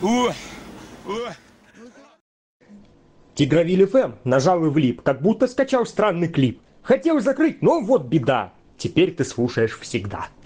Тигровиль ФМ нажал и влип, как будто скачал странный клип. Хотел закрыть, но вот беда. Теперь ты слушаешь всегда.